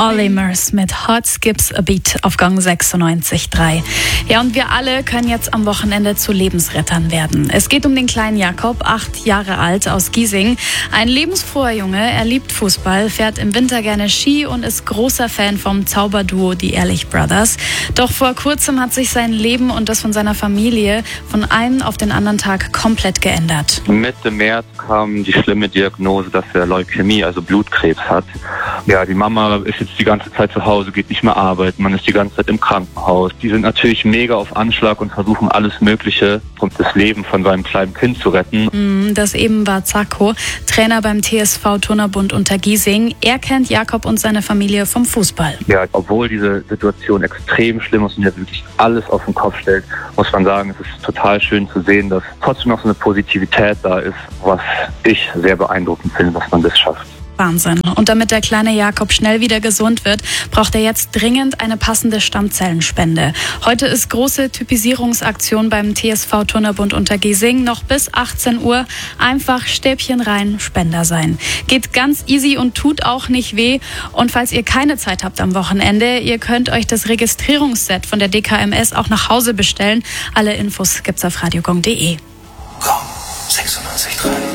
Olimers mit Heart Skips a Beat auf Gang 96.3. Ja, und wir alle können jetzt am Wochenende zu Lebensrettern werden. Es geht um den kleinen Jakob, 8 Jahre alt, aus Giesing. Ein lebensfroher Junge, er liebt Fußball, fährt im Winter gerne Ski und ist großer Fan vom Zauberduo Die Ehrlich Brothers. Doch vor kurzem hat sich sein Leben und das von seiner Familie von einem auf den anderen Tag komplett geändert. Mitte März kam die schlimme Diagnose, dass er Leukämie, also Blutkrebs hat. Ja, die Mama ist jetzt die ganze Zeit zu Hause, geht nicht mehr arbeiten, man ist die ganze Zeit im Krankenhaus. Die sind natürlich mega auf Anschlag und versuchen alles Mögliche, um das Leben von seinem kleinen Kind zu retten. Das eben war Zacko, Trainer beim TSV Turnerbund Untergiesing. Er kennt Jakob und seine Familie vom Fußball. Ja, obwohl diese Situation extrem schlimm ist und ja wirklich alles auf den Kopf stellt, muss man sagen, es ist total schön zu sehen, dass trotzdem noch so eine Positivität da ist, was ich sehr beeindruckend finde, dass man das schafft. Wahnsinn. Und damit der kleine Jakob schnell wieder gesund wird, braucht er jetzt dringend eine passende Stammzellenspende. Heute ist große Typisierungsaktion beim TSV Turnerbund Untergiesing. Noch bis 18 Uhr einfach Stäbchen rein, Spender sein. Geht ganz easy und tut auch nicht weh. Und falls ihr keine Zeit habt am Wochenende, ihr könnt euch das Registrierungsset von der DKMS auch nach Hause bestellen. Alle Infos gibt's auf radiogong.de. 96.3